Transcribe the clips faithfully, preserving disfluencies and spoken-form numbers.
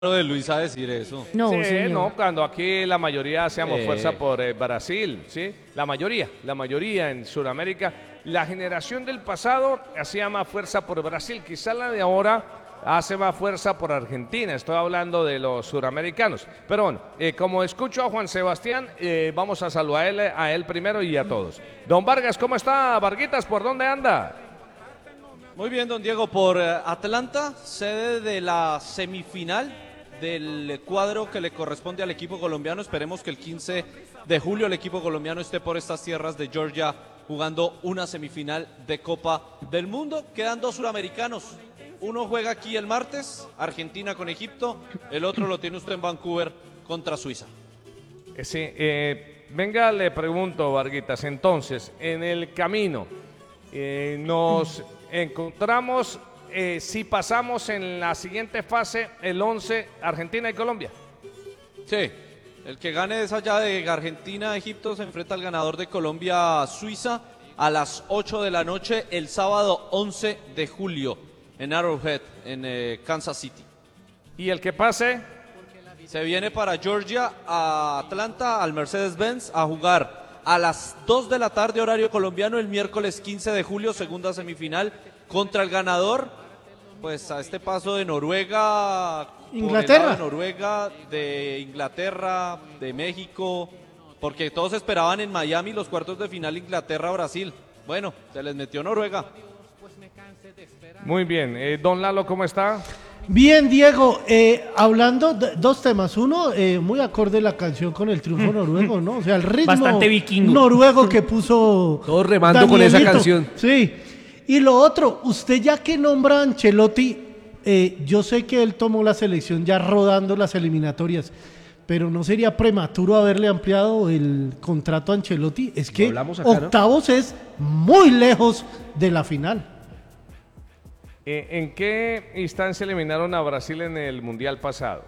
de Luis a decir eso. No, sí, señor. no, cuando aquí la mayoría hacemos Eh. fuerza por eh, Brasil, ¿sí? La mayoría, la mayoría en Sudamérica. La generación del pasado hacía más fuerza por Brasil, quizá la de ahora hace más fuerza por Argentina. Estoy hablando de los suramericanos. Pero bueno, eh, como escucho a Juan Sebastián, eh, vamos a saludar a él, a él primero y a todos. Don Vargas, ¿cómo está? Varguitas, ¿por dónde anda? Muy bien, don Diego, por eh, Atlanta, sede de la semifinal del cuadro que le corresponde al equipo colombiano. Esperemos que el quince de julio el equipo colombiano esté por estas tierras de Georgia jugando una semifinal de Copa del Mundo. Quedan dos suramericanos. Uno juega aquí el martes, Argentina con Egipto. El otro lo tiene usted en Vancouver contra Suiza. Eh, Sí, eh, venga, le pregunto, Varguitas, entonces, en el camino, eh, nos encontramos, eh, si pasamos en la siguiente fase, el once, Argentina y Colombia. Sí, el que gane de esa llave de Argentina-Egipto se enfrenta al ganador de Colombia-Suiza a las ocho de la noche el sábado once de julio en Arrowhead, en eh, Kansas City. Y el que pase, Se viene para Georgia, a Atlanta, al Mercedes-Benz, a jugar a las dos de la tarde horario colombiano el miércoles quince de julio, segunda semifinal, contra el ganador, pues a este paso de Noruega, por el Inglaterra. lado de Noruega, de Inglaterra, de México, porque todos esperaban en Miami los cuartos de final Inglaterra-Brasil. Bueno, se les metió Noruega. muy bien. Eh, don Lalo, ¿cómo está? Bien, Diego, eh, hablando de dos temas. Uno, eh, muy acorde la canción con el triunfo noruego, ¿no? O sea, el ritmo Bastante vikingo. noruego que puso Todos remando con esa Danielito. canción. Sí. Y lo otro, usted ya que nombra a Ancelotti, eh, yo sé que él tomó la selección ya rodando las eliminatorias, pero ¿no sería prematuro haberle ampliado el contrato a Ancelotti? Es que hablamos acá, ¿no? octavos es muy lejos de la final. Eh, ¿En qué instancia eliminaron a Brasil en el Mundial pasado?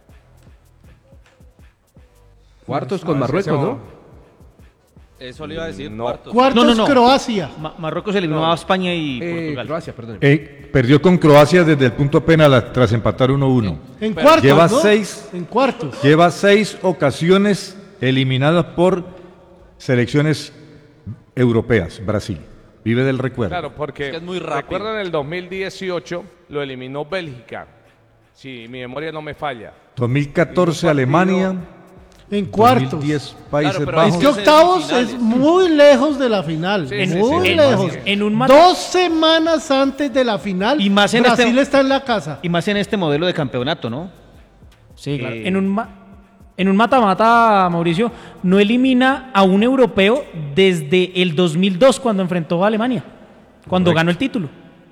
Cuartos con No, ese Marruecos, se- ¿no? Eso le iba a decir, No. cuartos. Cuartos, No, no, no. Croacia. Ma- Marruecos eliminó a España y Eh, Portugal. Croacia, perdón. Eh, perdió con Croacia desde el punto penal tras empatar uno uno. En Pero cuartos, lleva ¿no? seis. En cuartos. Lleva seis ocasiones eliminadas por selecciones europeas, Brasil. Vive del recuerdo. Claro, porque Es que es muy rápido. recuerdo en el dos mil dieciocho lo eliminó Bélgica, si mi memoria no me falla. dos mil catorce Un partido- Alemania, En cuartos. dos mil diez Países Claro, pero Es Bajos. que Vamos. octavos Semifinales. es muy lejos de la final. Sí, sí, muy sí. En- lejos. en un mata- Dos semanas antes de la final, Y más en Brasil este- está en la casa. Y más en este modelo de campeonato, ¿no? Sí, claro. Eh, En un ma- en un mata-mata, Mauricio, no elimina a un europeo desde el dos mil dos cuando enfrentó a Alemania, cuando Correcto. ganó el título.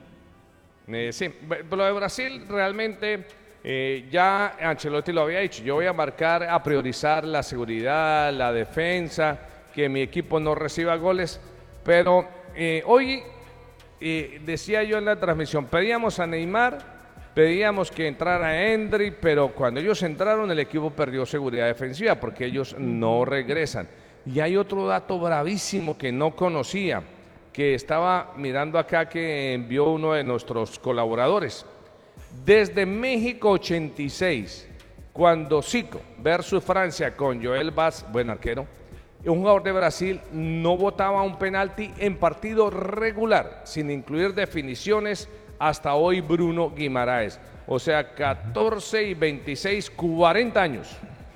Eh, sí, b- lo de Brasil realmente eh, ya Ancelotti lo había dicho. Yo voy a marcar, a priorizar la seguridad, la defensa, que mi equipo no reciba goles. Pero eh, hoy eh, decía yo en la transmisión, pedíamos a Neymar, pedíamos que entrara Endry, pero cuando ellos entraron el equipo perdió seguridad defensiva porque ellos no regresan. Y hay otro dato bravísimo que no conocía, que estaba mirando acá que envió uno de nuestros colaboradores. Desde México ochenta y seis, cuando Zico versus Francia con Joel Vaz, buen arquero, un jugador de Brasil no botaba un penalti en partido regular, sin incluir definiciones, hasta hoy Bruno Guimaraes. O sea, catorce y veintiséis, cuarenta años.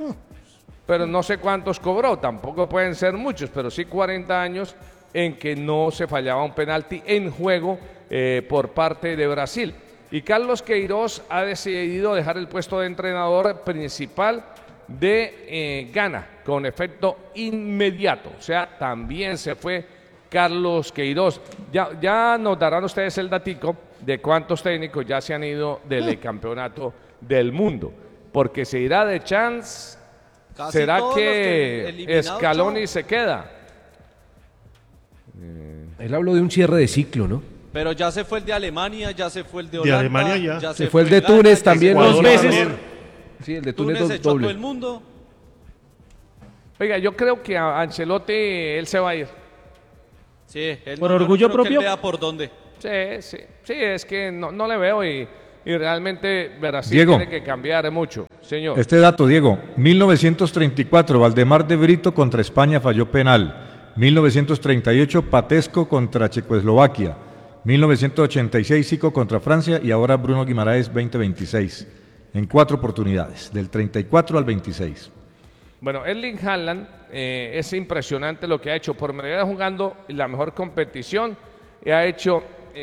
Pero no sé cuántos cobró, tampoco pueden ser muchos, pero sí cuarenta años en que no se fallaba un penalti en juego eh, por parte de Brasil. Y Carlos Queiroz ha decidido dejar el puesto de entrenador principal de eh, Ghana con efecto inmediato. O sea, también se fue Carlos Queiroz. Ya, ya nos darán ustedes el datico de cuántos técnicos ya se han ido del campeonato del mundo. Porque se irá de chance. Casi ¿Será todos los que eliminados, Scaloni chao. se queda? Él habló de un cierre de ciclo, ¿no? Pero ya se fue el de Alemania, ya se fue el de De Holanda. Alemania ya. Se fue el de Ghana, Túnez ya también se fue dos Ecuador veces. también. Sí, el de Túnez, Túnez do- echó a todo doble. el mundo. Oiga, yo creo que a Ancelotti él se va a ir. Sí, él ¿Por no- yo no orgullo creo que él propio? vea por dónde. Sí, sí, sí, es que no, no le veo y y realmente Brasil Diego. tiene que cambiar mucho, señor. Este dato, Diego, mil novecientos treinta y cuatro, Valdemar de Brito contra España falló penal. mil novecientos treinta y ocho, Patesco contra Checoslovaquia. mil novecientos ochenta y seis, Zico contra Francia y ahora Bruno Guimaraes veinte veintiséis. En cuatro oportunidades, del treinta y cuatro al veintiséis. Bueno, Erling Haaland eh, es impresionante lo que ha hecho. Por medida jugando la mejor competición y ha hecho,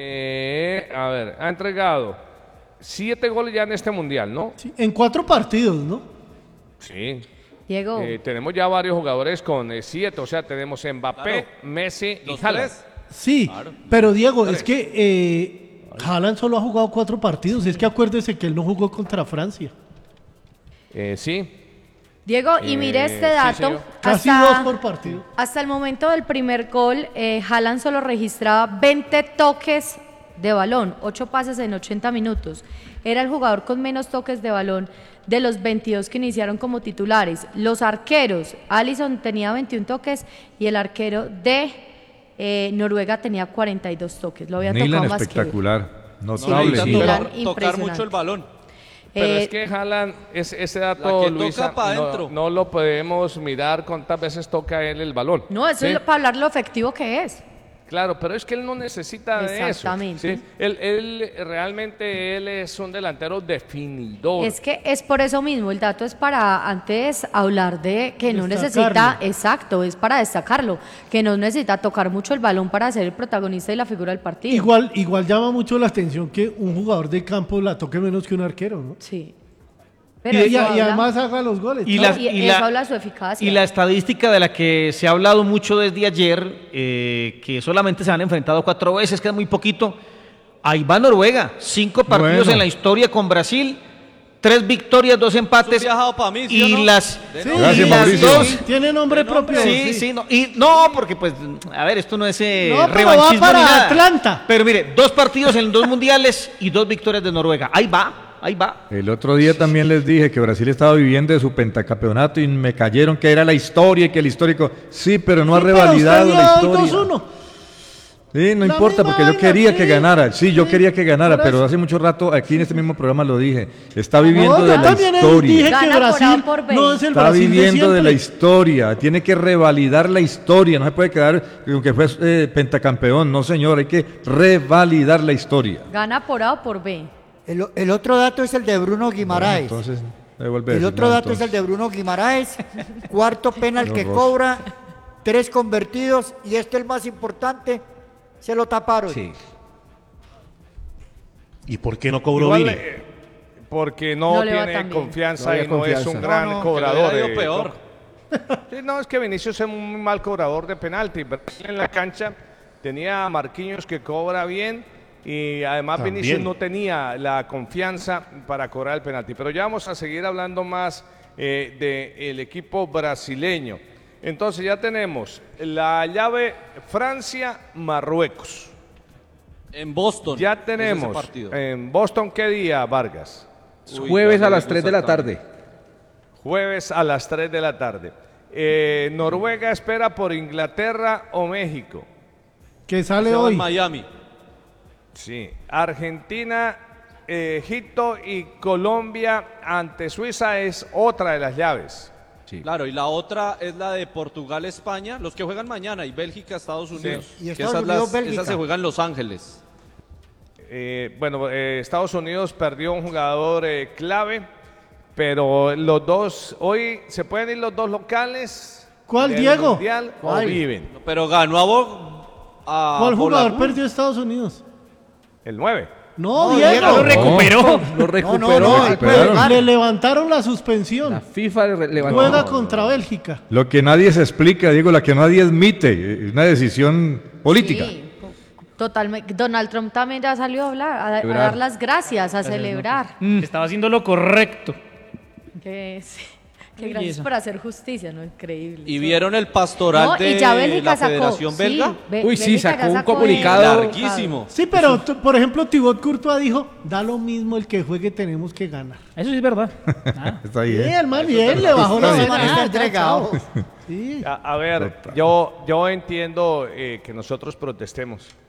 eh, a ver, ha entregado siete goles ya en este mundial, ¿no? Sí, en cuatro partidos, ¿no? Sí. Diego, Eh, tenemos ya varios jugadores con eh, siete, o sea, tenemos Mbappé, Claro. Messi y Los Haaland. tres. Sí, pero Diego, es que eh, Haaland solo ha jugado cuatro partidos. Es que acuérdese que él no jugó contra Francia. Eh, sí. Diego, y Eh, mire este sí, dato. señor. Casi hasta, dos por partido. hasta el momento del primer gol, eh, Haaland solo registraba veinte toques de balón, ocho pases en ochenta minutos. Era el jugador con menos toques de balón de los veintidós que iniciaron como titulares. Los arqueros, Alisson tenía veintiún toques y el arquero de eh, Noruega tenía cuarenta y dos toques. Lo había Nyland tocado más que él. espectacular, No, notable. necesita Sí. tocar, Milan, tocar impresionante. mucho el balón. Pero Eh, es que Haaland, es, ese La dato, que Luisa, toca pa' no, adentro. no lo podemos mirar cuántas veces toca él el balón. No, eso ¿sí? es para hablar lo efectivo que es. Claro, pero es que él no necesita de eso. Exactamente. ¿sí? Él, él, realmente él es un delantero definidor. Es que es por eso mismo, el dato es para antes hablar de que no Destacarlo. necesita, exacto, es para destacarlo, que no necesita tocar mucho el balón para ser el protagonista y la figura del partido. Igual, igual llama mucho la atención que un jugador de campo la toque menos que un arquero, ¿no? Sí. Y, Pero y- eso y habla- además haga los goles. Y no, la- y y eso la- habla de su eficacia. Y la estadística de la que se ha hablado mucho desde ayer, eh, que solamente se han enfrentado cuatro veces, que es muy poquito. Ahí va Noruega, cinco partidos Bueno. en la historia con Brasil, tres victorias, dos empates. Un viajado pa' mí, ¿sí y o no? las, Sí, Gracias, y las Mauricio. dos. Tiene nombre De nombre. propio. Sí, sí, no, y no, porque pues, a ver, esto no es eh, No, pero revanchismo va para ni nada. Atlanta. Pero mire, dos partidos en dos mundiales y dos victorias de Noruega. Ahí va, ahí va. El otro día también les dije que Brasil estaba viviendo de su pentacampeonato y me cayeron que era la historia y que el histórico. Sí, pero no ha Sí, pero revalidado usted la dio historia. dos uno. Sí, no La importa, misma porque yo vaina, quería sí, que ganara. Sí, yo sí, quería que ganara, por pero eso. hace mucho rato aquí en este mismo programa lo dije. Está viviendo No, de yo la también dije historia. que Gana por A Brasil o por B. no es el Está Brasil viviendo de, la siempre. historia, tiene que revalidar la historia, no se puede quedar con que fue eh, pentacampeón, no señor, hay que revalidar la historia. Gana por A o por B. El, el otro dato es el de Bruno Guimaraes. Entonces, devuelve el eso, otro no, dato es el entonces. de Bruno Guimaraes. Cuarto penal No, que Ross. cobra, tres convertidos y este el más importante, se lo taparon. Sí. ¿Y por qué no cobró Igual, Vini? eh, porque no, No le va tiene tan bien. confianza No había y no confianza. es un gran No, no, cobrador. que le hubiera ido eh, peor. Sí, no, es que Vinicius es un muy mal cobrador de penalti. Brasil en la cancha tenía a Marquinhos que cobra bien y además También. Vinicius no tenía la confianza para cobrar el penalti. Pero ya vamos a seguir hablando más eh, del equipo brasileño. Entonces ya tenemos la llave Francia-Marruecos. En Boston. Ya es ese tenemos partido. en Boston, ¿qué día, Vargas? Uy, Jueves ya a le las tres de gusta la tanto. tarde. Jueves a las tres de la tarde. Eh, Noruega espera por Inglaterra o México. Que sale Se va en hoy. Miami. Sí. Argentina, eh, Egipto y Colombia ante Suiza es otra de las llaves. Sí. Claro, y la otra es la de Portugal-España, los que juegan mañana, y Bélgica-Estados Unidos. Y Que Estados esas, Unidos, las- Bélgica. esas se juegan en Los Ángeles. Eh, bueno, eh, Estados Unidos perdió un jugador eh, clave, pero los dos, hoy se pueden ir los dos locales. ¿Cuál, del Diego? Mundial o ¿Cuál? viven. Pero ganó a, Bo- a ¿Cuál jugador Bolaños. perdió Estados Unidos? El nueve. No, No, Diego. Diego. Lo recuperó. Lo recuperó. no, no, él puede recuperaron. jugar. Le levantaron la suspensión. La FIFA le levantó. Juega contra Bélgica. Lo que nadie se explica, digo, la que nadie admite, es una decisión política. Sí, totalmente. Donald Trump también ya salió a hablar, a, a Celebrar. dar las gracias, a celebrar. Estaba haciendo lo correcto. Que, sí, que Qué gracias belleza. por hacer justicia, ¿no? Increíble. Y vieron el pastoral No, de y ya Bélgica la sacó. Federación sí, Belga. Be- Uy, sí, Bélgica ya sacó un el comunicado. Larguísimo. Sí, pero t- por ejemplo, Thibaut Courtois dijo, da lo mismo el que juegue, tenemos que ganar. Eso sí es verdad. Ah. Está Sí, bien. el man bien, le bajó la Ese vena. man está Ah, entregado. chao. Sí. A, a ver, yo, yo entiendo eh, que nosotros protestemos,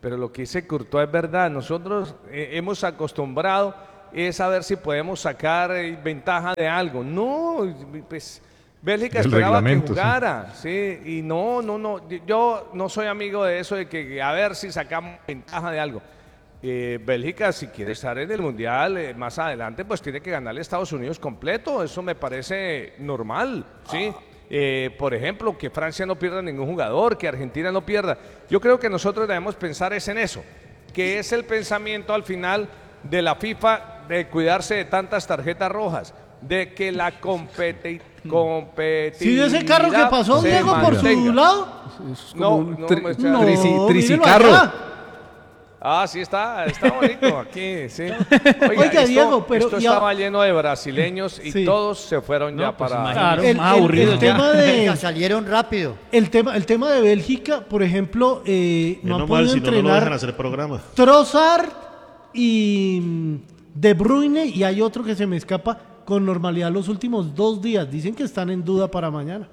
pero lo que dice Courtois es verdad. Nosotros eh, hemos acostumbrado es a ver si podemos sacar eh, ventaja de algo. No, pues Bélgica Del esperaba que reglamento, jugara, sí. sí, y no, no, no, yo no soy amigo de eso de que a ver si sacamos ventaja de algo. Eh, Bélgica, si quiere estar en el Mundial eh, más adelante, pues tiene que ganarle a Estados Unidos completo, eso me parece normal, ¿sí? Eh, por ejemplo, que Francia no pierda ningún jugador, que Argentina no pierda. Yo creo que nosotros debemos pensar es en eso, que es el pensamiento al final de la FIFA de cuidarse de tantas tarjetas rojas, de que la competi competitividad. ¿Sí de ese carro que pasó, Diego, por su lado? No, no, tri- me estoy- No, Trici- mírelo tricicarro. allá. Ah, sí, está, está bonito aquí, sí. Oiga, esto, Diego, pero esto ya- estaba lleno de brasileños y Sí. todos se fueron ya pues para... Claro, El, más el- aburrido el ya. tema de Ya salieron rápido. el tema el tema de Bélgica, por ejemplo, eh, no ha Menos mal, podido si no, no lo dejan entrenar hacer programa. Trossard y mm, De Bruyne, y hay otro que se me escapa con normalidad los últimos dos días. Dicen que están en duda para mañana.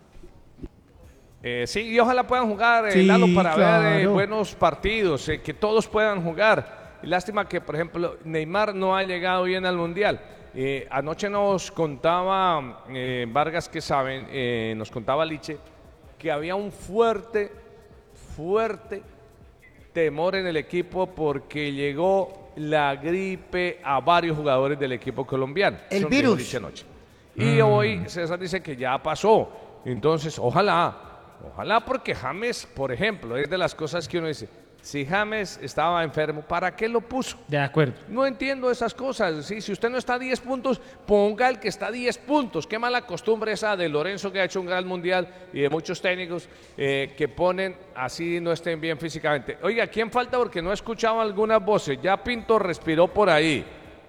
Eh, sí, y ojalá puedan jugar, eh, Sí, Lalo, para ver eh, claro. buenos partidos, eh, que todos puedan jugar. Y lástima que, por ejemplo, Neymar no ha llegado bien al Mundial. Eh, anoche nos contaba eh, Vargas, que saben, eh, nos contaba Liche, que había un fuerte, fuerte temor en el equipo porque llegó la gripe a varios jugadores del equipo colombiano. El Eso nos dijo virus. Liche anoche. Y hoy César dice que ya pasó. Entonces, ojalá, ojalá, porque James, por ejemplo, es de las cosas que uno dice, si James estaba enfermo, ¿para qué lo puso? De acuerdo. No entiendo esas cosas. ¿sí? Si usted no está a diez puntos, ponga el que está a diez puntos. Qué mala costumbre esa de Lorenzo, que ha hecho un gran mundial, y de muchos técnicos eh, que ponen así no estén bien físicamente. Oiga, ¿quién falta? Porque no he escuchado algunas voces. Ya Pinto respiró por ahí.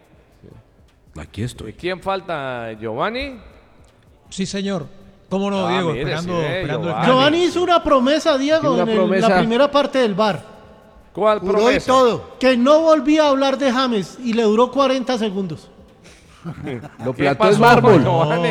Aquí estoy. ¿Quién falta? ¿Giovanni? Sí, señor. ¿Cómo no, Ah, Diego? mire, esperando sí, eh, esperando el Giovanni. Giovanni hizo una promesa, Diego, Una en el- promesa. la primera parte del bar, ¿Cuál Juró y promesa? todo. que no volvía a hablar de James y le duró cuarenta segundos. Lo ¿Qué plató es pasó, mármol. Giovanni?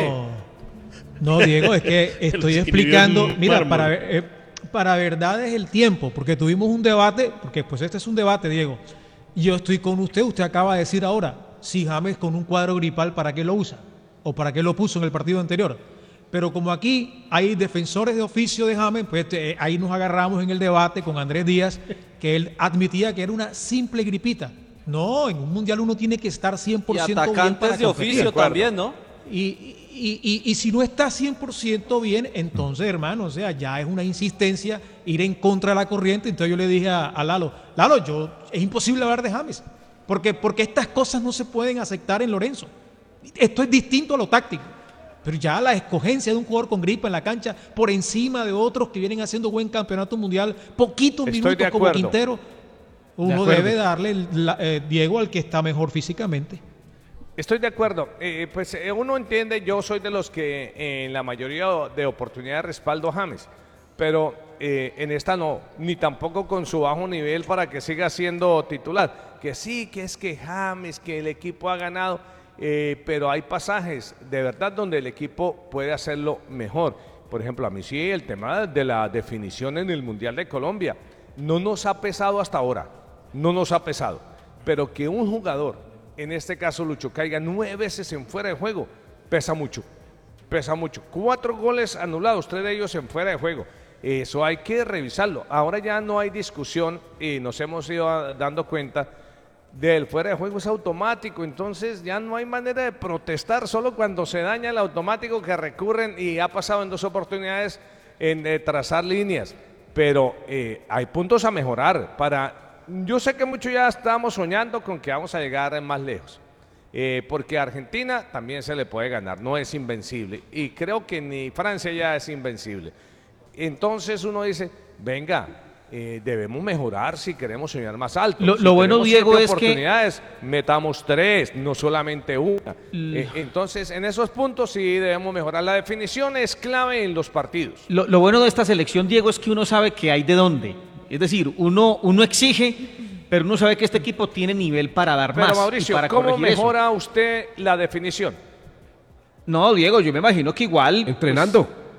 No, Diego, es que estoy escribió explicando, en mira, mármol. para, eh, para verdad es el tiempo, porque tuvimos un debate, porque pues este es un debate, Diego, y yo estoy con usted, usted acaba de decir ahora, si James con un cuadro gripal, ¿para qué lo usa? ¿O para qué lo puso en el partido anterior? Pero como aquí hay defensores de oficio de James, pues eh, ahí nos agarramos en el debate con Andrés Díaz, que él admitía que era una simple gripita. No, en un mundial uno tiene que estar cien por Y ciento bien para atacantes de competir. oficio también, ¿no? Y, y, y, y si no está cien por ciento bien, entonces, hermano, o sea, ya es una insistencia ir en contra de la corriente. Entonces yo le dije a, a Lalo, Lalo, yo, es imposible hablar de James, porque, porque estas cosas no se pueden aceptar en Lorenzo. Esto es distinto a lo táctico. Pero ya la escogencia de un jugador con gripa en la cancha por encima de otros que vienen haciendo buen campeonato mundial, poquitos Estoy minutos de como acuerdo. Quintero, uno acuerdo. debe darle la- eh, Diego al que está mejor físicamente. Estoy de acuerdo. Eh, pues eh, uno entiende, yo soy de los que eh, en la mayoría de oportunidades respaldo a James, pero eh, en esta no, ni tampoco con su bajo nivel para que siga siendo titular. Que sí, que es que James, que el equipo ha ganado, eh, pero hay pasajes de verdad donde el equipo puede hacerlo mejor. Por ejemplo, a mí sí el tema de la definición en el Mundial de Colombia no nos ha pesado hasta ahora, no nos ha pesado, pero que un jugador, en este caso Lucho, caiga nueve veces en fuera de juego, pesa mucho, pesa mucho. Cuatro goles anulados, tres de ellos en fuera de juego. Eso hay que revisarlo. Ahora ya no hay discusión y nos hemos ido a- dando cuenta del fuera de juego es automático, entonces ya no hay manera de protestar, solo cuando se daña el automático que recurren y ha pasado en dos oportunidades en eh, trazar líneas, pero eh, hay puntos a mejorar para... Yo sé que muchos ya estamos soñando con que vamos a llegar más lejos, eh, porque a Argentina también se le puede ganar, no es invencible, y creo que ni Francia ya es invencible. Entonces uno dice, venga, eh, debemos mejorar si queremos soñar más alto. Lo- Si lo bueno, tenemos Diego, siete es que- oportunidades, metamos tres, no solamente una. Eh, entonces, en esos puntos sí debemos mejorar. La definición es clave en los partidos. Lo, lo bueno de esta selección, Diego, es que uno sabe que hay de dónde. Es decir, uno, uno exige, pero uno sabe que este equipo tiene nivel para dar Pero más. y Mauricio, para ¿cómo corregir eso. mejora usted la definición? No, Diego, yo me imagino que igual. Entrenando. pues,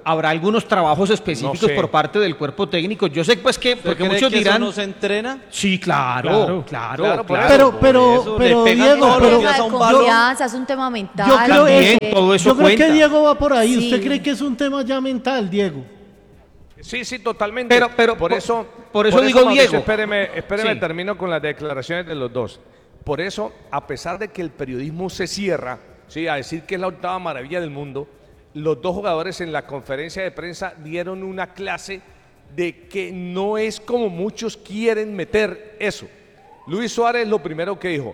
habrá algunos trabajos específicos No sé. por parte del cuerpo técnico. Yo sé pues que, porque ¿Cree muchos que dirán... eso no se entrena? Sí, claro, Claro. claro, Claro, por claro. Pero, por pero, eso pero le pegan Diego, todos los pero días de a un balón. confianza, es un tema mental. yo creo, También, eso- todo eso yo creo cuenta. que Diego va por ahí. ¿Usted Sí. cree que es un tema ya mental, Diego? Sí, sí, totalmente. Pero- pero por por- eso, por eso digo, Mauricio, Diego. Espéreme, espéreme, Sí. termino con las declaraciones de los dos. Por eso, a pesar de que el periodismo se cierra, sí, a decir que es la octava maravilla del mundo, los dos jugadores en la conferencia de prensa dieron una clase de que no es como muchos quieren meter eso. Luis Suárez lo primero que dijo: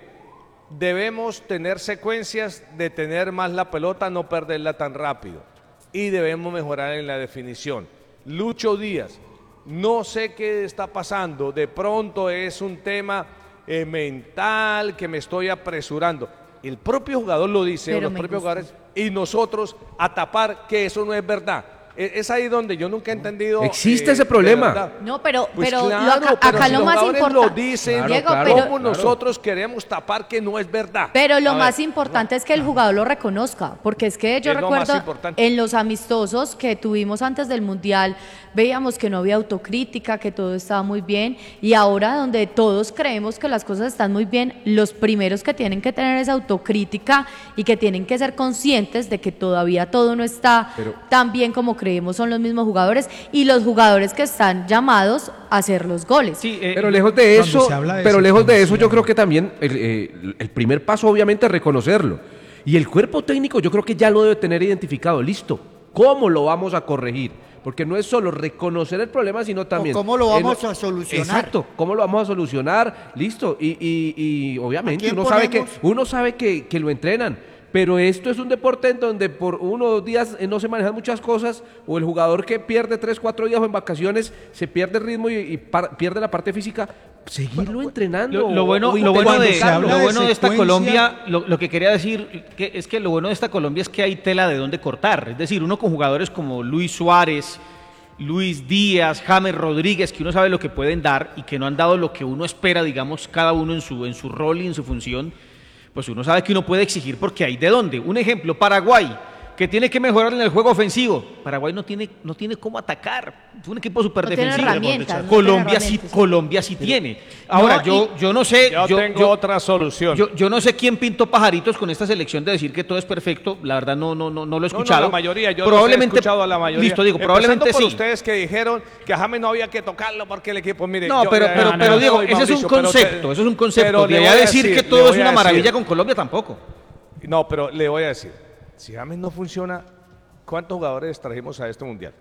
debemos tener secuencias de tener más la pelota, no perderla tan rápido. Y debemos mejorar en la definición. Lucho Díaz, no sé qué está pasando, de pronto es un tema eh, mental, que me estoy apresurando. El propio jugador lo dice, o Pero los me propios gusta. jugadores, y nosotros a tapar que eso no es verdad. E- Es ahí donde yo nunca he entendido. Existe eh, ese de problema. verdad. No, pero, Pues pero, claro, lo acá, pero acá si lo los más jugadores importante, lo dicen, Diego, claro. pero, ¿cómo nosotros queremos tapar que no es verdad? pero lo A más ver, importante es que el jugador lo reconozca, porque es que yo Es lo más recuerdo importante. en los amistosos que tuvimos antes del Mundial, veíamos que no había autocrítica, que todo estaba muy bien, y ahora donde todos creemos que las cosas están muy bien, los primeros que tienen que tener esa autocrítica y que tienen que ser conscientes de que todavía todo no está Pero- tan bien como creemos son los mismos jugadores y los jugadores que están llamados a hacer los goles. Sí, eh, Pero lejos de Cuando eso, se habla de pero lejos de eso, secuencia. yo creo que también el, eh, el primer paso obviamente es reconocerlo. Y el cuerpo técnico yo creo que ya lo debe tener identificado. Listo. ¿Cómo lo vamos a corregir? Porque no es solo reconocer el problema, sino también... O cómo lo vamos eh, no- a solucionar. Exacto. ¿Cómo lo vamos a solucionar? Listo. Y, y- y obviamente ¿A quién uno sabe, que, ponemos? uno sabe que, que lo entrenan. Pero esto es un deporte en donde por uno o dos días eh, no se manejan muchas cosas, o el jugador que pierde tres, cuatro días en vacaciones se pierde el ritmo y, y par- pierde la parte física. Seguirlo entrenando. Lo, lo o- bueno, o lo bueno cuando de, se habla lo de bueno de esta secuencia- Colombia, lo, lo que quería decir que es que lo bueno de esta Colombia es que hay tela de dónde cortar. Es decir, uno con jugadores como Luis Suárez, Luis Díaz, James Rodríguez, que uno sabe lo que pueden dar y que no han dado lo que uno espera, digamos, cada uno en su, en su rol y en su función, pues uno sabe que uno puede exigir porque hay de dónde. Un ejemplo, Paraguay, que tiene que mejorar en el juego ofensivo. Paraguay no tiene, no tiene cómo atacar. Es un equipo súper No tiene defensivo. herramientas, no Colombia tiene sí, herramientas. Colombia sí tiene. Ahora, No, yo, yo no sé. Yo, yo, tengo yo- otra solución. yo, yo no sé quién pintó pajaritos con esta selección de decir que todo es perfecto. La verdad no, no, no, no lo he No, no, escuchado. la mayoría, yo probablemente los he escuchado a la mayoría. Listo, digo, Empezando probablemente por sí. ustedes que dijeron que a James no había que tocarlo porque el equipo, mire. No, yo- pero, eh, pero, no, pero no, Diego, no, ese es un Mauricio, pero concepto, te- eso es un concepto. pero De le allá voy a decir, que le todo es voy a una maravilla decir. con Colombia tampoco. No, pero le voy a decir, si James no funciona, ¿cuántos jugadores trajimos a este mundial?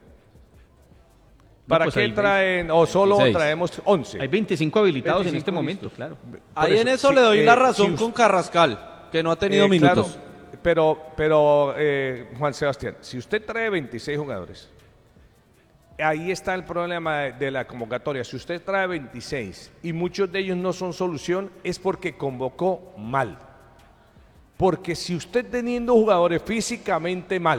¿Para pues qué hay- traen o solo veintiséis. traemos once? Hay veinticinco habilitados en veinticinco, este momento, claro. Ahí eso, en eso sí, le doy eh, la razón si con us- Carrascal, que no ha tenido Eh, minutos. claro, pero, pero eh, Juan Sebastián, si usted trae veintiséis jugadores, ahí está el problema de, de la convocatoria. Si usted trae veintiséis y muchos de ellos no son solución, es porque convocó mal. Porque si usted teniendo jugadores físicamente mal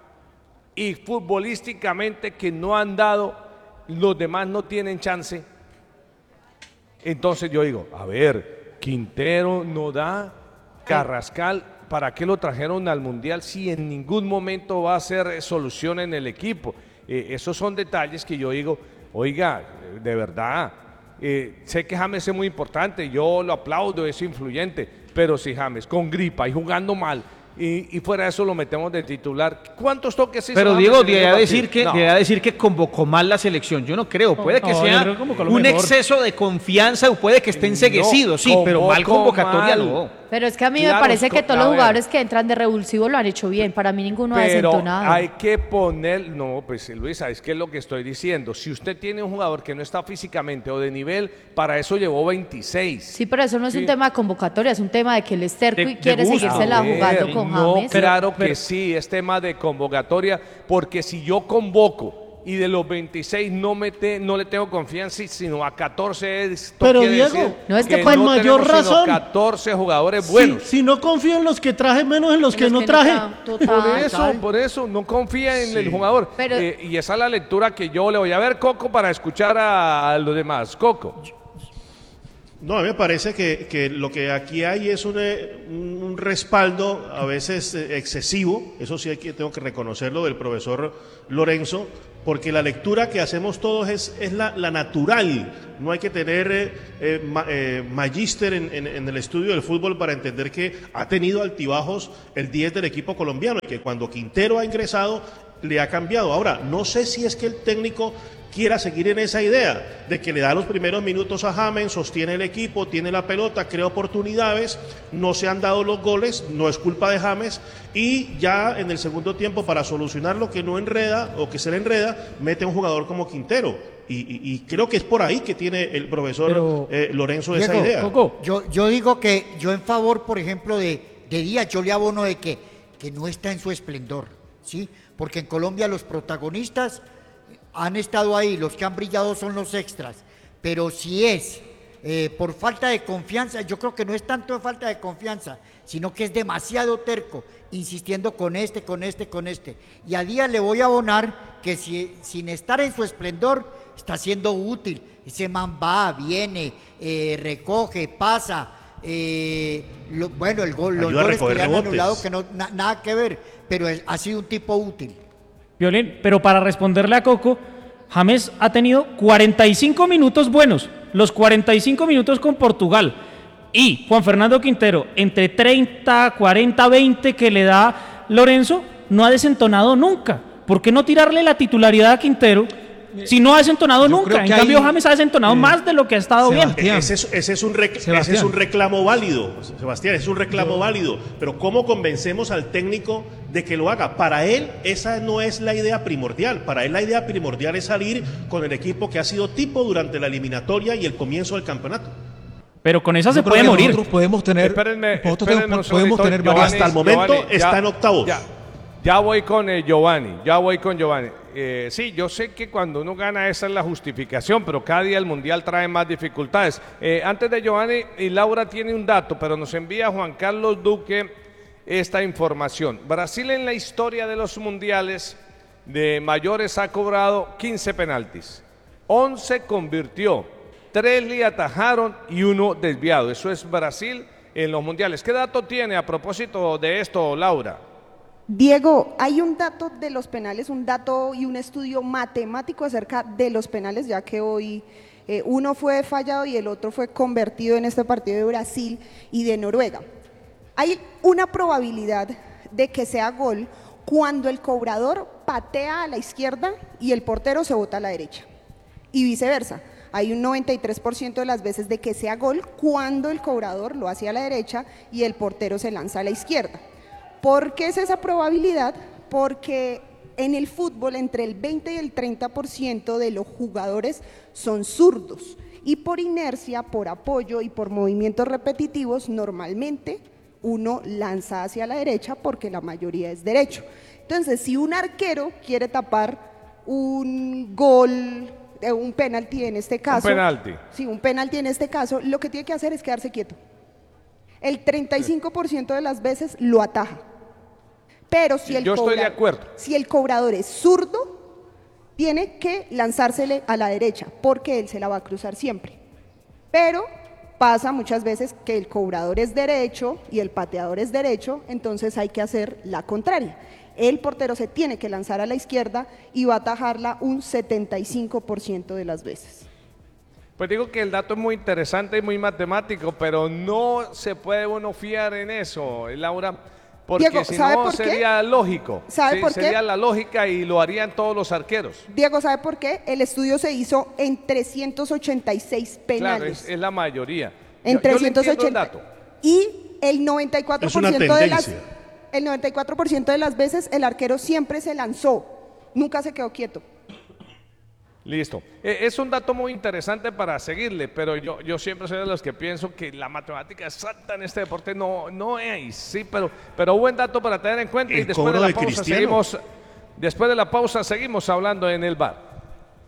y futbolísticamente que no han dado, los demás no tienen chance, entonces yo digo, a ver, Quintero no da, Carrascal, ¿para qué lo trajeron al Mundial si en ningún momento va a ser solución en el equipo? Eh, esos son detalles que yo digo, oiga, eh, de verdad, eh, sé que James es muy importante, yo lo aplaudo, es influyente, pero si James con gripa y jugando mal, y, y fuera de eso lo metemos de titular, ¿cuántos toques hizo Pero James Diego, en ese de partido? decir que No. de decir que convocó mal la selección, yo no creo. Puede que No, yo sea creo que convocó lo un mejor. exceso de confianza o puede que esté enseguecido, No, sí, pero mal convocó convocatoria mal. no. Pero es que a mí Claro, me parece que co- todos a los ver. jugadores que entran de revulsivo lo han hecho bien. Para mí ninguno ha Pero desentonado. hay que poner, no, pues Luis, ¿sabes qué es lo que estoy diciendo? Si usted tiene un jugador que no está físicamente o de nivel, para eso llevó veintiséis. Sí, pero eso no es Sí. un tema de convocatoria, es un tema de que él es terco De- y de quiere gusto. seguírsela A ver, jugando con no, James. claro Pero- que sí, es tema de convocatoria, porque si yo convoco y de los veintiséis no, mete, no le tengo confianza, sino a catorce, esto Pero, quiere Diego, decir no es que con no mayor tenemos sino razón. catorce jugadores Si, buenos. si no confío en los que traje, menos en los que Los no que traje. tra- total. Por eso, por eso, no confía en el jugador. Pero- Eh, y esa es la lectura que yo le voy a ver, Coco, para escuchar a, a los demás. Coco. No, a mí me parece que, que lo que aquí hay es un, un respaldo a veces excesivo, eso sí hay que, tengo que reconocerlo, del profesor Lorenzo, porque la lectura que hacemos todos es, es la, la natural, no hay que tener eh, eh, ma, eh, magíster en, en, en el estudio del fútbol para entender que ha tenido altibajos el diez del equipo colombiano y que cuando Quintero ha ingresado le ha cambiado. Ahora, no sé si es que el técnico quiera seguir en esa idea de que le da los primeros minutos a James, sostiene el equipo, tiene la pelota, crea oportunidades, no se han dado los goles, no es culpa de James, y ya en el segundo tiempo, para solucionar lo que no enreda o que se le enreda, mete a un jugador como Quintero. Y, y, y creo que es por ahí que tiene el profesor Pero, eh, Lorenzo Diego, esa idea. Coco. Yo, yo digo que yo en favor, por ejemplo, de, de Díaz, yo le abono de que, que no está en su esplendor, ¿sí? Porque en Colombia los protagonistas han estado ahí, los que han brillado son los extras, pero si es eh, por falta de confianza, yo creo que no es tanto de falta de confianza, sino que es demasiado terco, insistiendo con este, con este, con este. Y a Díaz le voy a abonar que si, sin estar en su esplendor, está siendo útil. Ese man va, viene, eh, recoge, pasa, eh, lo, bueno, el gol, los goles que le han anulado, que no, na, nada que ver, pero es, ha sido un tipo útil. Violín, pero para responderle a Coco, James ha tenido cuarenta y cinco minutos buenos, los cuarenta y cinco minutos con Portugal, y Juan Fernando Quintero, entre treinta, cuarenta, veinte que le da Lorenzo, no ha desentonado nunca. ¿Por qué no tirarle la titularidad a Quintero si no ha desentonado Yo nunca? En cambio, hay, James ha desentonado eh, más de lo que ha estado Sebastián. bien. Ese es, ese, es un rec, ese es un reclamo válido, Sebastián, es un reclamo Yo. válido. Pero ¿cómo convencemos al técnico de que lo haga? Para él, esa no es la idea primordial. Para él, la idea primordial es salir con el equipo que ha sido tipo durante la eliminatoria y el comienzo del campeonato. Pero con esa Yo se puede morir. Nosotros podemos tener, espérenme, nosotros espérenme podemos tener Giovanni, hasta el momento Giovanni, está ya, en octavos. Ya, ya voy con eh, Giovanni, ya voy con Giovanni. Eh, sí, yo sé que cuando uno gana esa es la justificación, pero cada día el Mundial trae más dificultades. Eh, antes de Giovanni, y Laura tiene un dato, pero nos envía Juan Carlos Duque esta información. Brasil en la historia de los Mundiales de mayores ha cobrado quince penaltis, once convirtió, tres le atajaron y uno desviado. Eso es Brasil en los Mundiales. ¿Qué dato tiene a propósito de esto, Laura? Diego, hay un dato de los penales, un dato y un estudio matemático acerca de los penales, ya que hoy eh, uno fue fallado y el otro fue convertido en este partido de Brasil y de Noruega. Hay una probabilidad de que sea gol cuando el cobrador patea a la izquierda y el portero se bota a la derecha, y viceversa. Hay un noventa y tres por ciento de las veces de que sea gol cuando el cobrador lo hace a la derecha y el portero se lanza a la izquierda. ¿Por qué es esa probabilidad? Porque en el fútbol entre el veinte y el treinta por ciento de los jugadores son zurdos y por inercia, por apoyo y por movimientos repetitivos normalmente uno lanza hacia la derecha porque la mayoría es derecho. Entonces, si un arquero quiere tapar un gol, un penalti en este caso, un penalti. Sí, un penalti en este caso, lo que tiene que hacer es quedarse quieto. El treinta y cinco por ciento de las veces lo ataja. Pero si el, Yo estoy cobra, de acuerdo. si el cobrador es zurdo, tiene que lanzársele a la derecha, porque él se la va a cruzar siempre. Pero pasa muchas veces que el cobrador es derecho y el pateador es derecho, entonces hay que hacer la contraria. El portero se tiene que lanzar a la izquierda y va a atajarla un setenta y cinco por ciento de las veces. Pues digo que el dato es muy interesante y muy matemático, pero no se puede uno fiar en eso, Laura, porque Diego, si ¿sabe no por qué? sería lógico. ¿Sabe sí, por sería qué? la lógica y lo harían todos los arqueros. Diego, ¿sabe por qué? El estudio se hizo en trescientos ochenta y seis penales. Claro, es, es la mayoría. En yo, trescientos yo le ochenta. entiendo el dato. Y el noventa y cuatro por ciento Es una de las tendencia. el noventa y cuatro por ciento de las veces el arquero siempre se lanzó, nunca se quedó quieto. Listo. Eh, es un dato muy interesante para seguirle, pero yo, yo siempre soy de los que pienso que la matemática exacta en este deporte no, no es, sí, pero, pero buen dato para tener en cuenta. El Y después de cobro la de pausa Cristiano. seguimos, después de la pausa seguimos hablando en el bar.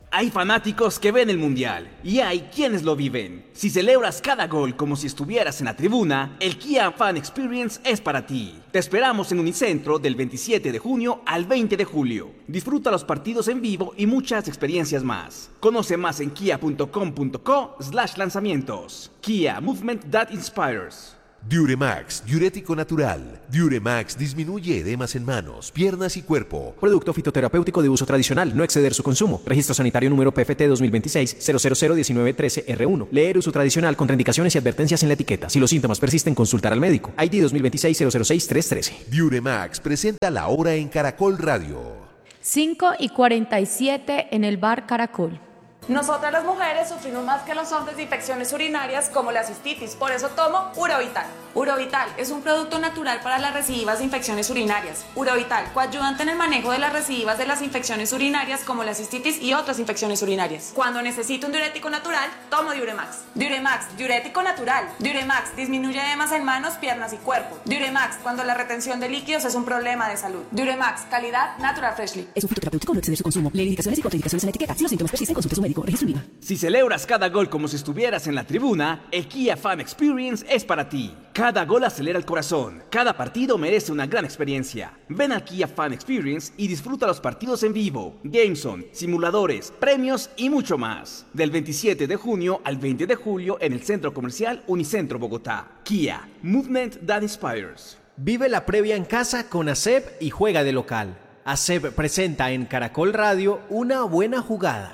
Hay fanáticos que ven el Mundial y hay quienes lo viven. Si celebras cada gol como si estuvieras en la tribuna, el Kia Fan Experience es para ti. Te esperamos en Unicentro del veintisiete de junio al veinte de julio. Disfruta los partidos en vivo y muchas experiencias más. Conoce más en kia punto com punto co slash lanzamientos. Kia, movement that inspires. Diuremax, diurético natural. Diuremax disminuye edemas en manos, piernas y cuerpo. Producto fitoterapéutico de uso tradicional, no exceder su consumo. Registro sanitario número P F T dos mil veintiséis cero cero cero diecinueve trece R uno. Leer uso tradicional, contraindicaciones y advertencias en la etiqueta. Si los síntomas persisten, consultar al médico. I D dos mil veintiséis cero cero seis tres trece. Diuremax presenta la hora en Caracol Radio. cinco y cuarenta y siete en el bar Caracol. Nosotras las mujeres sufrimos más que los hombres de infecciones urinarias como la cistitis, por eso tomo Urovital. Urovital es un producto natural para las recidivas de infecciones urinarias. Urovital, coayudante en el manejo de las recidivas de las infecciones urinarias como la cistitis y otras infecciones urinarias. Cuando necesito un diurético natural, tomo Diuremax. Diuremax, diurético natural. Diuremax disminuye edemas en manos, piernas y cuerpo. Diuremax, cuando la retención de líquidos es un problema de salud. Diuremax, calidad Natural Freshly. Es un fitoterapéutico, no exceder su consumo. Lee indicaciones y contraindicaciones en la etiqueta. Si los síntomas persisten, consulte a su médico. Registro IVA. Si celebras cada gol como si estuvieras en la tribuna, el Kia Fan Experience es para ti. Cada gol acelera el corazón. Cada partido merece una gran experiencia. Ven al Kia Fan Experience y disfruta los partidos en vivo, Gameson, simuladores, premios y mucho más. Del veintisiete de junio al veinte de julio en el Centro Comercial Unicentro Bogotá. Kia, Movement That Inspires. Vive la previa en casa con A S E B y juega de local. A S E B presenta en Caracol Radio Una Buena Jugada.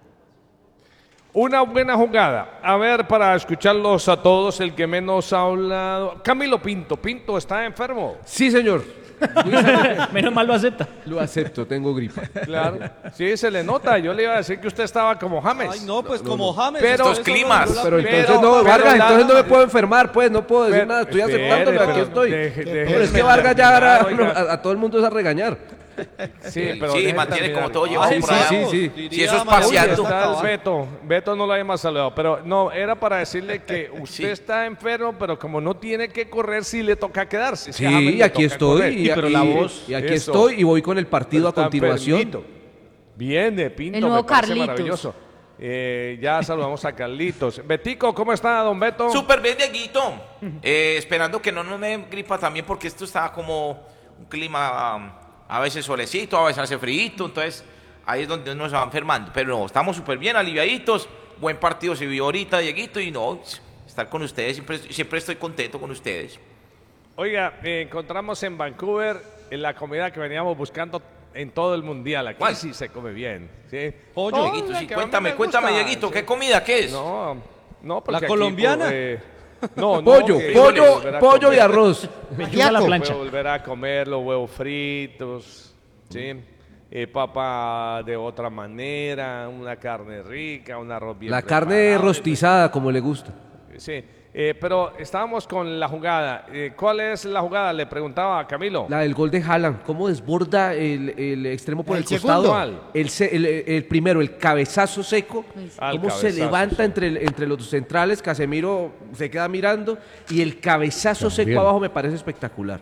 Una buena jugada. A ver, para escucharlos a todos, el que menos ha hablado. Camilo Pinto. Pinto está enfermo. Sí, señor. Menos mal lo acepta. Lo acepto, tengo gripa. Claro. Sí, se le nota. Yo le iba a decir que usted estaba como James. Ay, no, pues No, como no. James. Pero- Estos climas. Pero entonces Pero- no, pero Vargas, la- entonces no me puedo enfermar, pues, no puedo decir Pero- nada, estoy espere, aceptándolo, aquí pero estoy. deje- pero déjeme es que Vargas ya terminar, ahora oiga. a, a todo el mundo es a regañar. Sí, pero Sí, déjeme mantiene terminar. como todo llevado Ay, por sí, allá. sí, sí. Diría Si eso es María paseando. Está el Augusto. Beto. Beto no lo habíamos saludado, pero no, era para decirle que usted está enfermo, pero como no tiene que correr, sí le toca quedarse. Es que a James Sí, le aquí toca estoy, correr. y, pero y- la voz. y aquí Eso. estoy y voy con el partido a Está continuación. enfermito. Bien de Pinto, El nuevo me parece Carlitos. maravilloso. Eh, ya saludamos a Carlitos. Betico, ¿cómo está, don Beto? Súper bien, Dieguito. Eh, esperando que no nos dé gripa también, porque esto está como un clima um, a veces solecito, a veces hace frío, entonces ahí es donde uno se va enfermando. Pero no, estamos súper bien, aliviaditos. Buen partido se vio ahorita, Dieguito, y no, estar con ustedes, siempre, siempre estoy contento con ustedes. Oiga, eh, encontramos en Vancouver en la comida que veníamos buscando en todo el mundial. Aquí ¿Cuál? sí se come bien. ¿sí? Pollo. Dieguito, sí, cuéntame, cuéntame, Dieguito, ¿qué comida, qué es? No, no, porque ¿La aquí, colombiana? pues, eh, no, no, Pollo, que- pollo, volver a pollo y comer. arroz. Pechuga a la plancha. Puedo volver a comer los huevos fritos, ¿sí? Eh, papa de otra manera, una carne rica, un arroz bien La carne preparado. rostizada, como le gusta. Sí, eh, pero estábamos con la jugada. Eh, ¿Cuál es la jugada? Le preguntaba a Camilo. La del gol de Haaland, ¿cómo desborda el, el extremo por ¿El el, costado? segundo? El, se- el- el primero, el cabezazo seco, Ah, el cómo se cabezazo, levanta sí. entre, el- entre los centrales, Casemiro se queda mirando, y el cabezazo También. seco abajo me parece espectacular.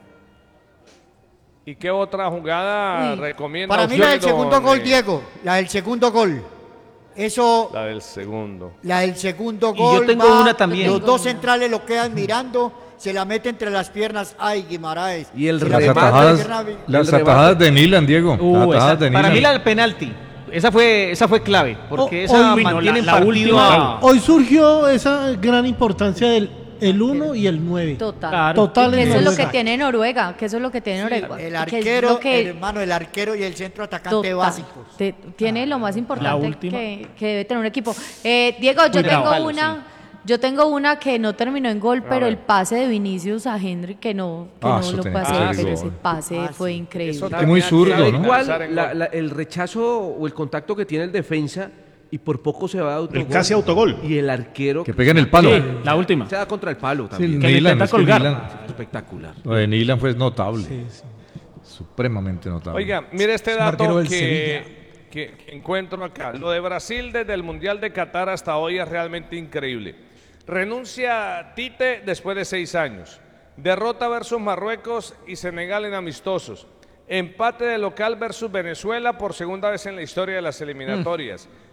¿Y qué otra jugada Uy, recomienda Para mí usted, la del segundo don, gol, eh, Diego, la del segundo gol. Eso, La del segundo. la del segundo Y yo gol. tengo va, una también. Los dos centrales lo quedan mirando, se la mete entre las piernas. Ay, Guimaraes. Y el Se la Las mete atajadas, entre las piernas. las el remate. atajadas de Nilan, Diego. Uh, las atajadas esa- de para Nilan. mí la del penalti. Esa fue, esa fue clave, porque Oh, esa hoy- mantiene la- la partido última- a- Hoy surgió esa gran importancia del el uno y el nueve. Total. Claro. Total Que en eso es lo Noruega. que tiene Noruega, que eso es lo que tiene Noruega. El que es arquero, lo que- el hermano, el arquero y el centro atacante Total. básicos. Te- tiene lo más importante última. que, que debe tener un equipo. Eh, Diego, yo Cuidado. tengo Palo, una, yo tengo una que no terminó en gol, pero ver. el pase de Vinicius a Henry que no, que Ah, no eso lo tenía puede que hacer, ser pero gol. ese pase Ah, fue sí. increíble. Eso Es muy zurdo, Al ¿no? Igual, alcanzar en la- gol. la- el rechazo o el contacto que tiene el defensa, y por poco se va a autogol. El casi autogol. Y el arquero Que pega en el palo. Sí, la última. se da contra el palo Sí, también. Que le Nilan, intenta es que colgar. Nilan- Espectacular. lo de Nilan fue notable. Supremamente notable. Oiga, mire este Es un arquero dato del que, que- que encuentro acá. Lo de Brasil desde el Mundial de Qatar hasta hoy es realmente increíble. Renuncia Tite después de seis años. Derrota versus Marruecos y Senegal en amistosos. Empate de local versus Venezuela por segunda vez en la historia de las eliminatorias.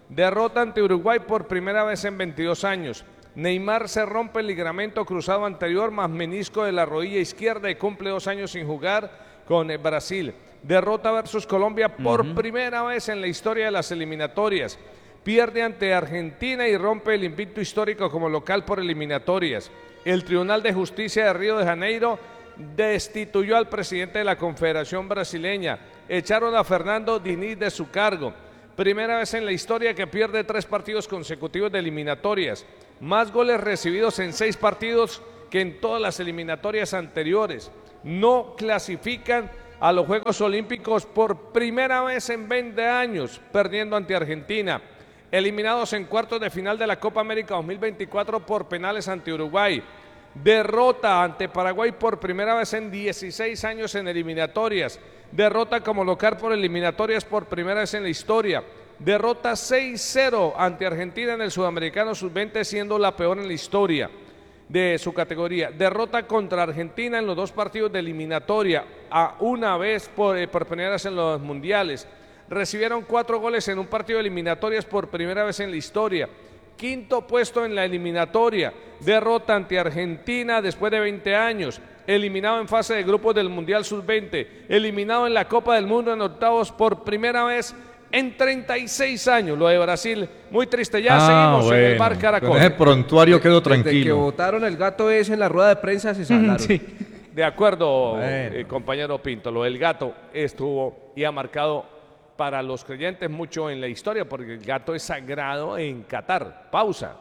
Derrota ante Uruguay por primera vez en veintidós años. Neymar se rompe el ligamento cruzado anterior más menisco de la rodilla izquierda y cumple dos años sin jugar con Brasil. Derrota versus Colombia por uh-huh. primera vez en la historia de las eliminatorias. Pierde ante Argentina y rompe el invicto histórico como local por eliminatorias. El Tribunal de Justicia de Río de Janeiro destituyó al presidente de la Confederación Brasileña. Echaron a Fernando Diniz de su cargo. Primera vez en la historia que pierde tres partidos consecutivos de eliminatorias. Más goles recibidos en seis partidos que en todas las eliminatorias anteriores. No clasifican a los Juegos Olímpicos por primera vez en veinte años, perdiendo ante Argentina. Eliminados en cuartos de final de la Copa América dos mil veinticuatro por penales ante Uruguay. Derrota ante Paraguay por primera vez en dieciséis años en eliminatorias. Derrota como local por eliminatorias por primera vez en la historia. Derrota seis cero ante Argentina en el Sudamericano sub veinte, siendo la peor en la historia de su categoría. Derrota contra Argentina en los dos partidos de eliminatoria, a una vez por, eh, por primera vez en los mundiales. Recibieron cuatro goles en un partido de eliminatorias por primera vez en la historia. Quinto puesto en la eliminatoria. Derrota ante Argentina después de veinte años. Eliminado en fase de grupos del Mundial sub veinte. Eliminado en la Copa del Mundo en octavos por primera vez en treinta y seis años. Lo de Brasil, muy triste. Ya ah, seguimos bueno. en el Bar Caracol. Con ese prontuario quedó Desde tranquilo. que votaron el gato ese en la rueda de prensa se salaron. Sí. De acuerdo, Bueno. eh, compañero Pinto. Lo del gato estuvo y ha marcado para los creyentes mucho en la historia, porque el gato es sagrado en Qatar. Pausa.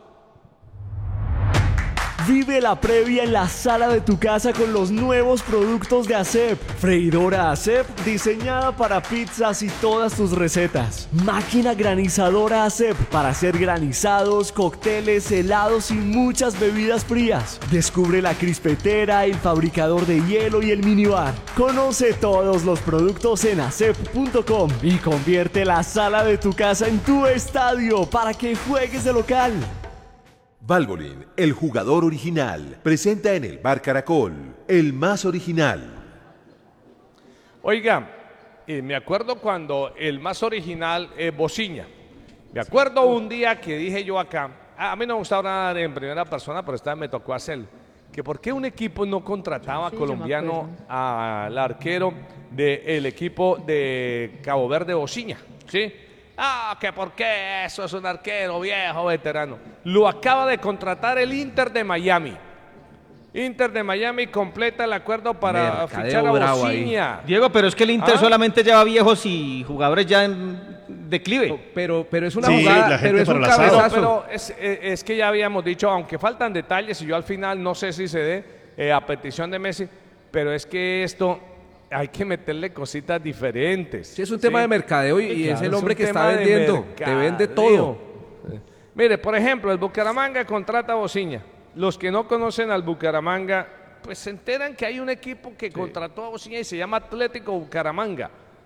Vive la previa en la sala de tu casa con los nuevos productos de ASEP. Freidora ASEP diseñada para pizzas y todas tus recetas. Máquina granizadora ASEP para hacer granizados, cócteles, helados y muchas bebidas frías. Descubre la crispetera, el fabricador de hielo y el minibar. Conoce todos los productos en asep punto com y convierte la sala de tu casa en tu estadio para que juegues de local. Valvoline, el jugador original, presenta en el Bar Caracol, el más original. Oiga, eh, me acuerdo cuando el más original es Bociña. Me acuerdo un día que dije yo acá, a mí no me gusta hablar en primera persona, pero esta vez me tocó hacer, que por qué un equipo no contrataba Sí, colombiano al arquero del equipo de Cabo Verde, Bociña, ¿sí? Ah, que por qué eso es un arquero viejo, veterano. Lo acaba de contratar el Inter de Miami. Inter de Miami completa el acuerdo para Mercadeo fichar a bravo Bociña. ahí. Diego, pero es que el Inter ¿Ah? solamente lleva viejos y jugadores ya en declive. Pero, pero es una Sí, jugada, la gente pero es para un el asado. cabezazo. Pero es, es- es que ya habíamos dicho, aunque faltan detalles, y yo al final no sé si se dé eh, a petición de Messi, pero es que esto hay que meterle cositas diferentes. Sí, es un tema de mercadeo y, y es el hombre un que está tema de vendiendo. Te vende mercadeo. todo. Mire, por ejemplo, el Bucaramanga contrata a Bociña. Los que no conocen al Bucaramanga, pues se enteran que hay un equipo que contrató a Bociña y se llama Atlético Bucaramanga.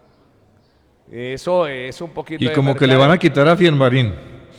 Eso es un poquito Y de como que le mercadeo. van a quitar a Fiermarín.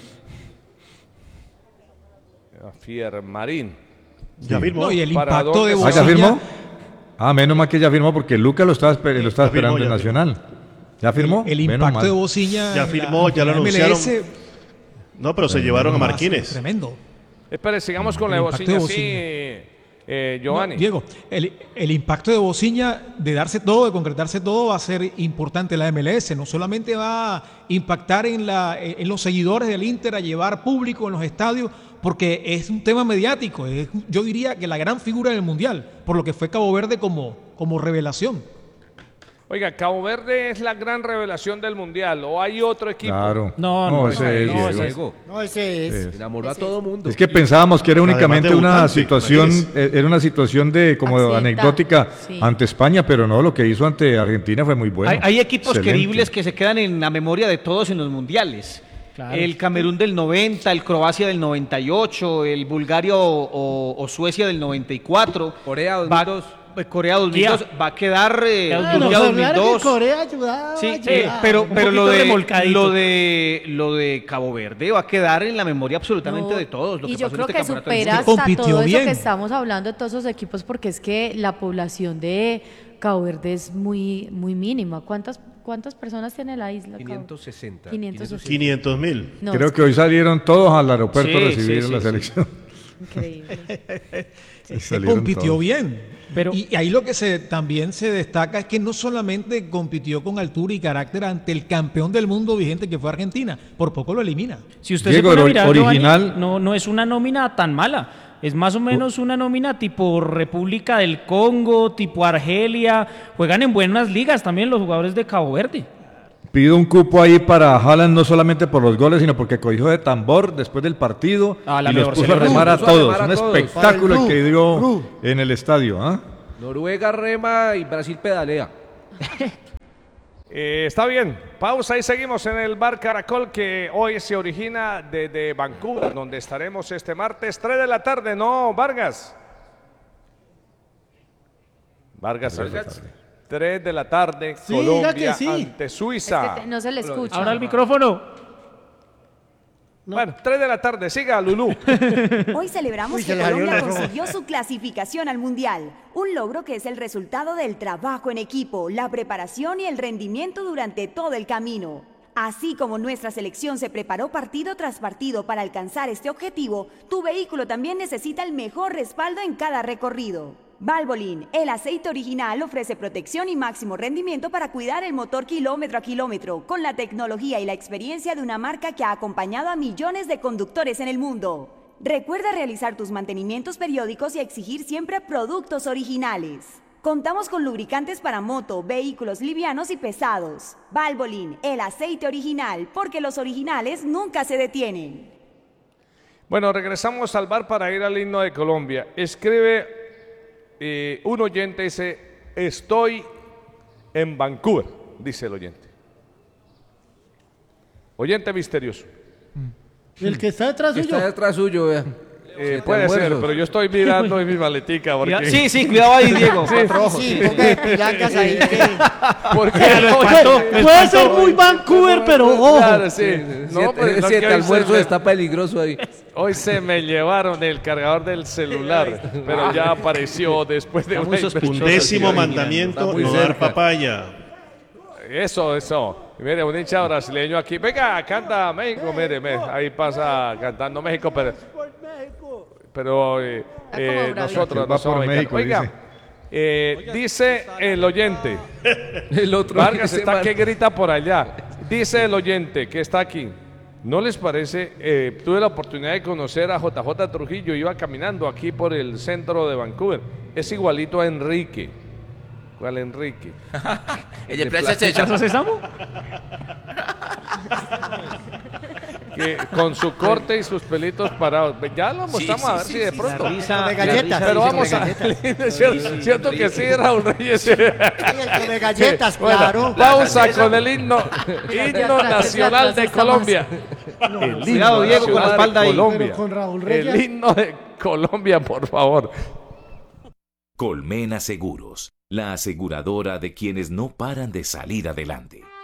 A Fiermarín. Ya firmó. No, y el ¿Para impacto dónde de se ¿Ah, ya Bociña- firmó? Ah, menos mal que ya firmó porque Lucas lo estaba, esper- lo estaba Ya firmó, esperando en ya Nacional. ¿Ya firmó? El Menos impacto mal. de Bociña. Ya en firmó, la- ya lo en la M L S, anunciaron. No, pero se llevaron a va ser Marquínez. Tremendo. Espere, sigamos con El la de impacto Bociña, de sí, Bociña. eh, Giovanni. No, Diego, el, el impacto de Bociña, de darse todo, de concretarse todo, va a ser importante en la M L S. No solamente va a impactar en, la, en los seguidores del Inter, a llevar público en los estadios, porque es un tema mediático. Es, yo diría que la gran figura del Mundial, por lo que fue Cabo Verde como, como revelación. Oiga, Cabo Verde es la gran revelación del Mundial, ¿o hay otro equipo? Claro. No, No, no, ese es, no, Diego. ese es- No, ese es. Sí. Enamoró a todo mundo. Es que pensábamos que era Además únicamente una debutante, situación, imagínese. eh, era una situación de como Accidental, anecdótica sí. ante España, pero no, lo que hizo ante Argentina fue muy bueno. hay, hay equipos Excelente. queribles que se quedan en la memoria de todos en los mundiales. Claro. El Camerún del noventa, el Croacia del noventa y ocho, el Bulgaria o, o- o Suecia del noventa y cuatro. Corea dos mil Va- dos. eh, Corea dos mil dos va a quedar eh, Ah, Bueno, Turquía pues, dos mil claro que dos. Corea ayudaba, Sí, ayudaba. eh, pero, un pero lo, poquito de, remolcadito. lo, de, lo de Cabo Verde va a quedar en la memoria absolutamente No, de todos. Lo y que yo pasó en creo este que campeonato del supera mundo. hasta Compitió todo eso bien. que estamos hablando de todos esos equipos, porque es que la población de Cabo Verde es muy, muy mínima. ¿Cuántas, ¿Cuántas personas tiene la isla? quinientos sesenta. quinientos sesenta. quinientos mil. No, Creo es que hoy salieron todos al aeropuerto Sí, a recibir sí, sí, la sí. selección. Increíble. Y Se salieron compitió todos. bien. Pero- y, y ahí lo que se, también se destaca es que no solamente compitió con altura y carácter ante el campeón del mundo vigente que fue Argentina, por poco lo elimina. Si usted Diego, se pone a el mirar, original- Giovanni, no, no es una nómina tan mala. Es más o menos una nómina tipo República del Congo, tipo Argelia. Juegan en buenas ligas también los jugadores de Cabo Verde. Pido un cupo ahí para Haaland, no solamente por los goles, sino porque cogió de tambor después del partido Ah, la y los mejor puso a celebración. remar a Puso a todos. remar a Un todos. espectáculo Para el el que Blue, dio Blue. en el estadio. ¿ah? Noruega rema y Brasil pedalea. Eh, está bien, pausa y seguimos en el Bar Caracol que hoy se origina desde Vancouver, donde estaremos este martes tres de la tarde, ¿no, Vargas? Vargas, tres de la tarde, Sí, diga Colombia que sí. ante Suiza. Es que te- no se le escucha. Ahora el micrófono. Bueno, tres de la tarde, siga, Lulú. Hoy celebramos Uy, se que le salió Colombia la roja. consiguió su clasificación al Mundial, un logro que es el resultado del trabajo en equipo, la preparación y el rendimiento durante todo el camino. Así como nuestra selección se preparó partido tras partido para alcanzar este objetivo, tu vehículo también necesita el mejor respaldo en cada recorrido. Valvoline, el aceite original, ofrece protección y máximo rendimiento para cuidar el motor kilómetro a kilómetro, con la tecnología y la experiencia de una marca que ha acompañado a millones de conductores en el mundo. Recuerda realizar tus mantenimientos periódicos y exigir siempre productos originales. Contamos con lubricantes para moto, vehículos livianos y pesados. Valvoline, el aceite original, porque los originales nunca se detienen. Bueno, regresamos al bar para ir al himno de Colombia. Escribe eh, un oyente, dice, estoy en Vancouver, dice el oyente. Oyente misterioso. El que está detrás suyo. Está detrás suyo, vea. Eh, Siete puede ser, almuerzos. pero yo estoy mirando en mi maletica. Porque... Sí, sí, cuidado ahí, Diego. Sí, cuatro ojos. Sí, ponga de pilancas ahí. que- porque Puede, puede ser muy Vancouver, pero ojo. Claro, sí. No, Siete, pues, lo siete que hoy almuerzos se me- está peligroso ahí. Hoy se me llevaron el cargador del celular, pero ya apareció después de Está una muy sospechoso. Un investigación. décimo Está mandamiento, muy no dar cerca. papaya. Eso, eso. Y mire, un hincha brasileño aquí. Venga, canta México. Mire, me- ahí pasa cantando México, pero, pero eh, Está como eh, bravito. nosotros Va no por somos México, mexicanos. dice. Oiga, eh, dice el oyente. El otro Vargas dice, está man, que grita por allá. Dice el oyente que está aquí. ¿No les parece? Eh, tuve la oportunidad de conocer a J J Trujillo. Iba caminando aquí por el centro de Vancouver. Es igualito a Enrique. ¿Cuál Enrique? El de Plaza Sésamo. ¿Plaza Sésamo? Que con su corte y sus pelitos parados. Ya lo mostramos sí, a ver sí, si de sí, pronto. La risa, Come la galletas. risa Pero dice vamos que- a. ¿Cierto, cierto que sí, Raúl Reyes? Sí, el come galletas, Bueno, claro. pausa con el himno, himno nacional de Colombia. El himno Cuidado, Diego, con la nacional espalda de ahí. Colombia. Pero con Raúl Reyes. El himno de Colombia, por favor. Colmena Seguros, la aseguradora de quienes no paran de salir adelante.